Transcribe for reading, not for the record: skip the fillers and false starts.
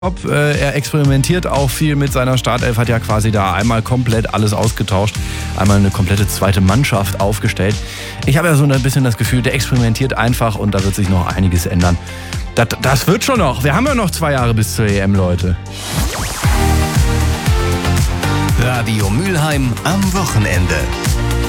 Er experimentiert auch viel mit seiner Startelf, hat ja quasi da einmal komplett alles ausgetauscht, einmal eine komplette zweite Mannschaft aufgestellt. Ich habe ja so ein bisschen das Gefühl, der experimentiert einfach und da wird sich noch einiges ändern. Das wird schon noch. Wir haben ja noch 2 Jahre bis zur EM, Leute. Radio Mülheim am Wochenende.